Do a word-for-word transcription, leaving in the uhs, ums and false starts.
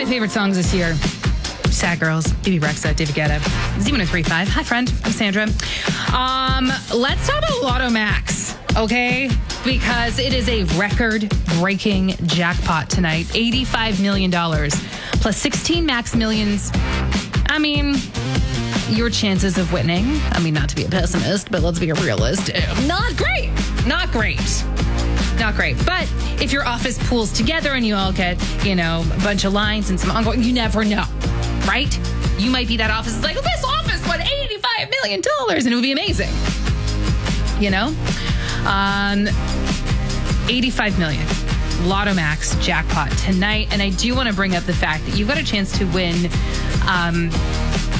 favorite songs this year. Sad Girls, Bibi Rexha, David Guetta, Z one oh three point five. Hi, friend. I'm Sandra. Um, let's talk about Lotto Max, okay? Because it is a record-breaking jackpot tonight. eighty-five million dollars plus sixteen max millions. I mean, your chances of winning, I mean, not to be a pessimist, but let's be a realist, not great. Not great. Not great. But if your office pools together and you all get, you know, a bunch of lines and some ongoing, you never know, right? You might be that office that's like, oh, this office won eighty-five million dollars, and it would be amazing. You know? Um, eighty-five million dollars. Lotto Max jackpot tonight. And I do want to bring up the fact that you've got a chance to win um,